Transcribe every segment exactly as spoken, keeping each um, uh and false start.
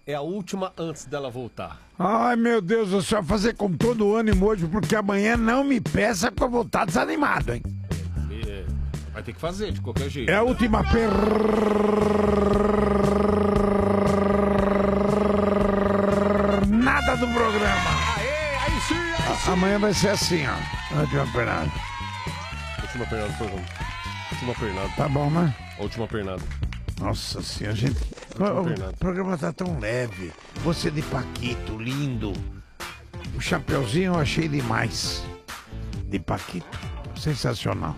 é a última antes dela voltar. Ai, meu Deus, eu só vou fazer com todo o ânimo hoje, porque amanhã não me peça que eu vou estar desanimado, hein? É, vai ter que fazer, de qualquer jeito. É a última per... nada do programa. Aê, aí sim, aí sim. Amanhã vai ser assim, ó. A última pernada. Última pernada do programa. Última pernada. Tá bom, né? Última pernada. Nossa senhora, gente. O, o programa tá tão leve. Você de Paquito, lindo. O chapeuzinho eu achei demais. De Paquito. Sensacional.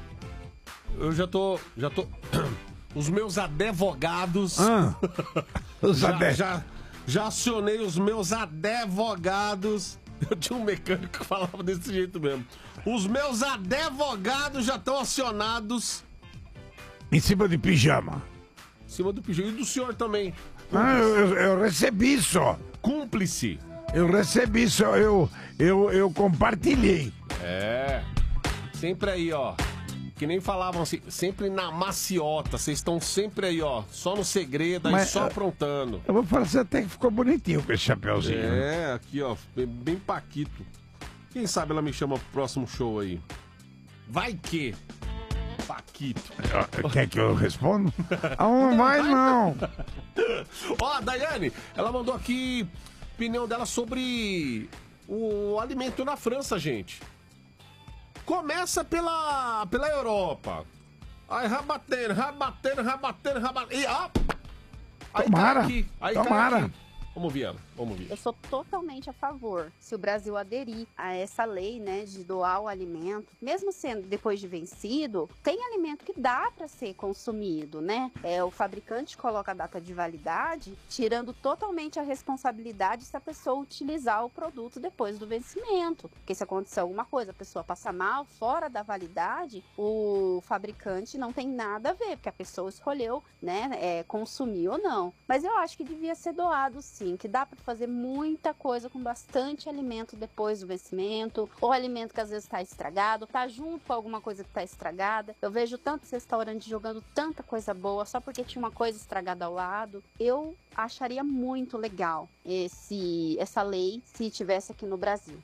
Eu já tô. Já tô. Os meus advogados. Ah, os já, ade... já, já acionei os meus advogados. Eu tinha um mecânico que falava desse jeito mesmo. Os meus advogados já estão acionados. Em cima de pijama. Em cima do pijama. E do senhor também. Ah, eu, eu recebi só. Cúmplice. Eu recebi só. Eu, eu, eu compartilhei. É. Sempre aí, ó. Que nem falavam assim, sempre na maciota. Vocês estão sempre aí, ó. Só no segredo, aí Mas, só aprontando. Eu vou falar assim, até que ficou bonitinho com esse chapeuzinho. É, aqui, ó. Bem Paquito. Quem sabe ela me chama pro próximo show aí. Vai que... Paquito. Quer que eu responda? Ah, não vai não. Ó, a Daiane, ela mandou aqui opinião dela sobre o alimento na França, gente. Começa pela, pela Europa. Aí rabatendo, rabatendo, rabatendo, rabatendo. E ó, aí tomara, cai aqui, aí tomara. Cai aqui. Vamos ver ela, vamos ver. Eu sou totalmente a favor, se o Brasil aderir a essa lei, né, de doar o alimento, mesmo sendo depois de vencido, tem alimento que dá para ser consumido, né? É, o fabricante coloca a data de validade, tirando totalmente a responsabilidade se a pessoa utilizar o produto depois do vencimento. Porque se acontecer alguma coisa, a pessoa passa mal, fora da validade, o fabricante não tem nada a ver, porque a pessoa escolheu, né, é, consumir ou não. Mas eu acho que devia ser doado, sim, que dá para fazer muita coisa com bastante alimento depois do vencimento, ou alimento que às vezes está estragado, tá junto com alguma coisa que está estragada. Eu vejo tantos restaurantes jogando tanta coisa boa só porque tinha uma coisa estragada ao lado. Eu acharia muito legal esse, essa lei se tivesse aqui no Brasil.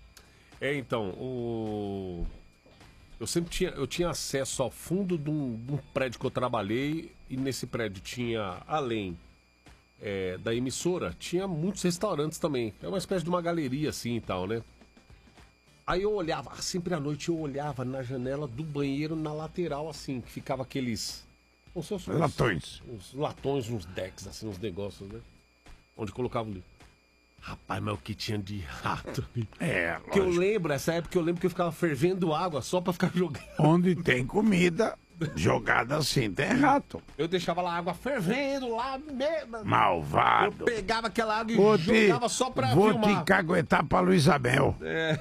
É, então, o... eu sempre tinha, eu tinha acesso ao fundo de um, de um prédio que eu trabalhei, e nesse prédio tinha, além É, da emissora, tinha muitos restaurantes também. É uma espécie de uma galeria assim e tal, né? Aí eu olhava, sempre à noite eu olhava na janela do banheiro, na lateral assim, que ficava aqueles... Uns, uns, latões. Uns latões, uns decks, assim, uns negócios, né? Onde colocava o livro. Rapaz, mas o que tinha de rato. É, que eu lembro, essa época eu lembro que eu ficava fervendo água só pra ficar jogando. Onde tem comida... Jogada assim, tem rato. Eu deixava lá a água fervendo lá mesmo. Malvado. Eu pegava aquela água e vou jogava te, só pra vou filmar. Vou te caguetar pra Luizabel. É.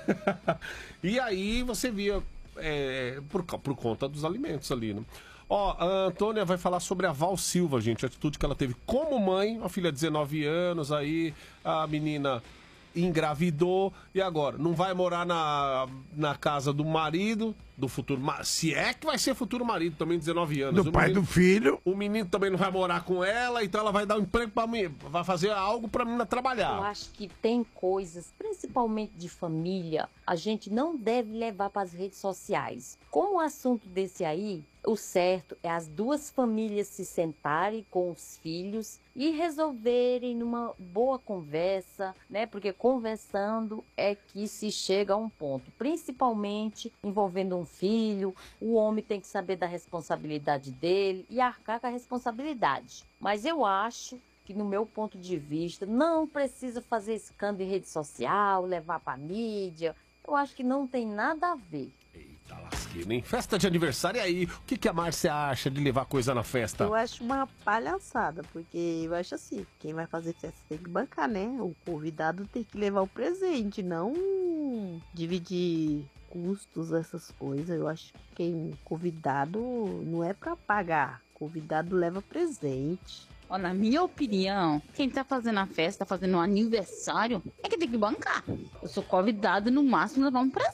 E aí você via é, por, por conta dos alimentos ali, né? Ó, a Antônia vai falar sobre a Val Silva, gente. A atitude que ela teve como mãe. A filha de dezenove anos, aí a menina... engravidou e agora não vai morar na, na casa do marido, do futuro marido, se é que vai ser futuro marido, também dezenove anos. Do o pai menino, do filho. O menino também não vai morar com ela, então ela vai dar um emprego pra mim, vai fazer algo pra menina trabalhar. Eu acho que tem coisas, principalmente de família, a gente não deve levar para as redes sociais. Como o assunto desse aí, o certo é as duas famílias se sentarem com os filhos e resolverem numa boa conversa, né? Porque conversando é que se chega a um ponto, principalmente envolvendo um filho. O homem tem que saber da responsabilidade dele e arcar com a responsabilidade. Mas eu acho que, no meu ponto de vista, não precisa fazer escândalo em rede social, levar para mídia. Eu acho que não tem nada a ver. Eita lasqueira, hein? Festa de aniversário, e aí? O que, que a Márcia acha de levar coisa na festa? Eu acho uma palhaçada, porque eu acho assim, quem vai fazer festa tem que bancar, né? O convidado tem que levar o presente, não dividir custos, essas coisas. Eu acho que quem convidado não é pra pagar, convidado leva presente. Ó, na minha opinião, quem tá fazendo a festa, tá fazendo um aniversário, é que tem que bancar. Eu sou convidado, no máximo, levar um presente.